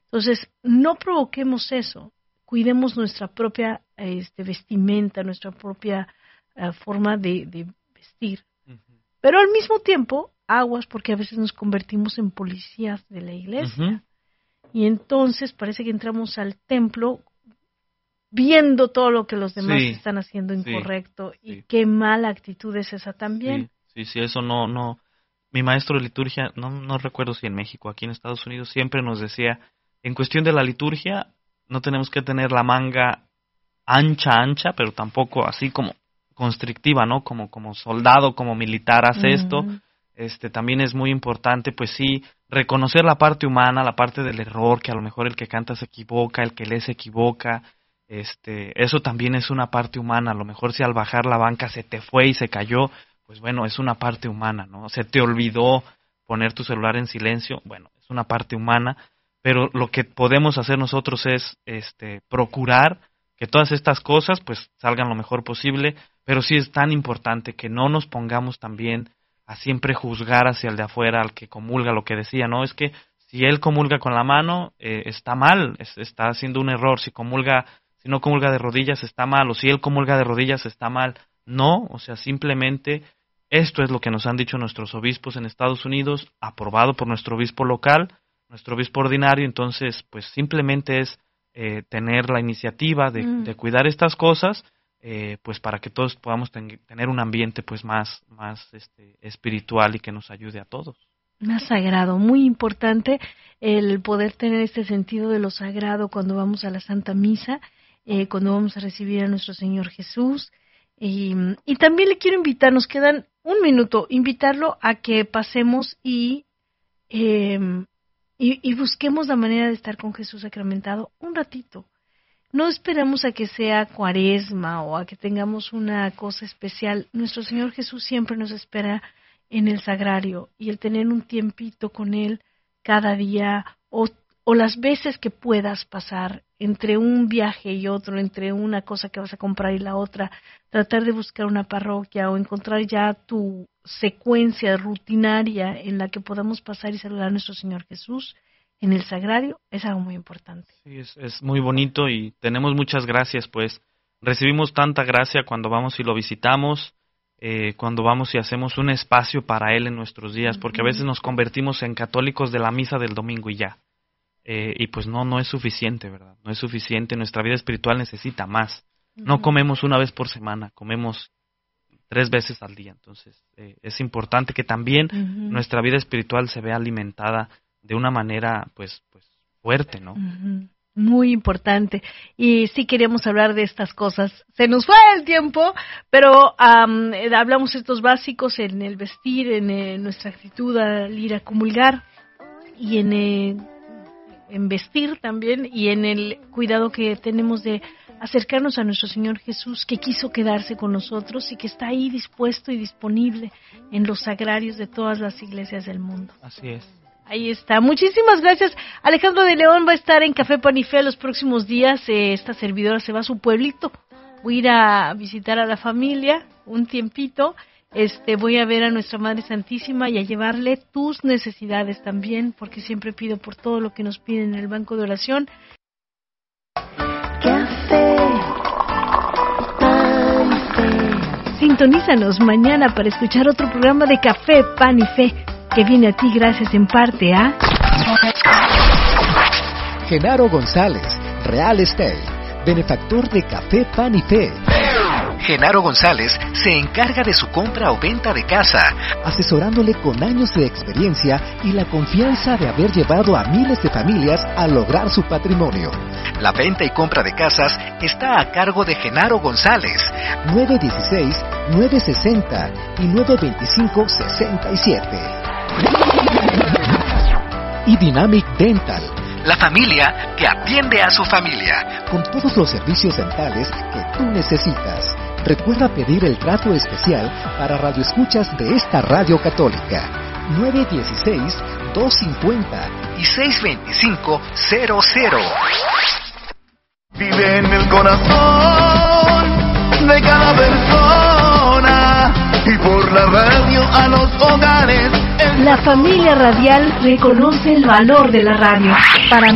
Entonces, no provoquemos eso. Cuidemos nuestra propia vestimenta, nuestra propia forma de vestir. Uh-huh. Pero al mismo tiempo, aguas, porque a veces nos convertimos en policías de la iglesia. Uh-huh. Y entonces parece que entramos al templo viendo todo lo que los demás están haciendo incorrecto. Sí. Y qué mala actitud es esa también. Sí, eso no. Mi maestro de liturgia, no recuerdo si en México, aquí en Estados Unidos, siempre nos decía, en cuestión de la liturgia, no tenemos que tener la manga ancha, pero tampoco así como constrictiva, ¿no? Como soldado, como militar hace esto. También es muy importante, pues sí, reconocer la parte humana, la parte del error, que a lo mejor el que canta se equivoca, el que lee se equivoca. Eso también es una parte humana. A lo mejor si al bajar la banca se te fue y se cayó, pues bueno, es una parte humana, ¿no? Se te olvidó poner tu celular en silencio, bueno, es una parte humana, pero lo que podemos hacer nosotros es procurar que todas estas cosas pues salgan lo mejor posible, pero sí es tan importante que no nos pongamos también a siempre juzgar hacia el de afuera, al que comulga, lo que decía, ¿no? Es que si él comulga con la mano, está mal, está haciendo un error, si no comulga de rodillas está mal, o si él comulga de rodillas está mal. No, o sea, simplemente esto es lo que nos han dicho nuestros obispos en Estados Unidos, aprobado por nuestro obispo local, nuestro obispo ordinario. Entonces, pues simplemente es tener la iniciativa de cuidar estas cosas, pues para que todos podamos tener un ambiente pues más espiritual y que nos ayude a todos. Más sagrado, muy importante el poder tener este sentido de lo sagrado cuando vamos a la Santa Misa, cuando vamos a recibir a nuestro Señor Jesús. Y también le quiero invitar, nos quedan un minuto, invitarlo a que pasemos y busquemos la manera de estar con Jesús sacramentado un ratito. No esperamos a que sea Cuaresma o a que tengamos una cosa especial. Nuestro Señor Jesús siempre nos espera en el sagrario, y el tener un tiempito con Él cada día o las veces que puedas pasar entre un viaje y otro, entre una cosa que vas a comprar y la otra, tratar de buscar una parroquia o encontrar ya tu secuencia rutinaria en la que podamos pasar y saludar a nuestro Señor Jesús en el sagrario, es algo muy importante. Sí, es muy bonito y tenemos muchas gracias, pues recibimos tanta gracia cuando vamos y lo visitamos, cuando vamos y hacemos un espacio para Él en nuestros días, porque a veces nos convertimos en católicos de la misa del domingo y ya. Y pues no es suficiente, ¿verdad? No es suficiente, nuestra vida espiritual necesita más. No comemos una vez por semana, comemos 3 veces al día. Entonces, es importante que también nuestra vida espiritual se vea alimentada de una manera, pues fuerte, ¿no? Muy importante. Y sí queríamos hablar de estas cosas. Se nos fue el tiempo, pero hablamos estos básicos en el vestir, en nuestra actitud al ir a comulgar y en vestir también, y en el cuidado que tenemos de acercarnos a nuestro Señor Jesús, que quiso quedarse con nosotros y que está ahí dispuesto y disponible en los sagrarios de todas las iglesias del mundo. Así es. Ahí está. Muchísimas gracias. Alejandro de León va a estar en Café Pan y Fe los próximos días. Esta servidora se va a su pueblito. Voy a ir a visitar a la familia un tiempito. Voy a ver a nuestra Madre Santísima y a llevarle tus necesidades también, porque siempre pido por todo lo que nos piden en el banco de oración. Café, Pan y Fe. Sintonízanos mañana para escuchar otro programa de Café, Pan y Fe, que viene a ti gracias en parte a Genaro González, Real Estate, benefactor de Café, Pan y Fe. Genaro González se encarga de su compra o venta de casa, asesorándole con años de experiencia y la confianza de haber llevado a miles de familias a lograr su patrimonio. La venta y compra de casas está a cargo de Genaro González, 916-960 y 925-67. Y Dynamic Dental, la familia que atiende a su familia, con todos los servicios dentales que tú necesitas. Recuerda pedir el trato especial para radioescuchas de esta radio católica. 916-250 y 625-00. Vive en el corazón de cada persona y por la radio a los hogares. La familia radial reconoce el valor de la radio. Para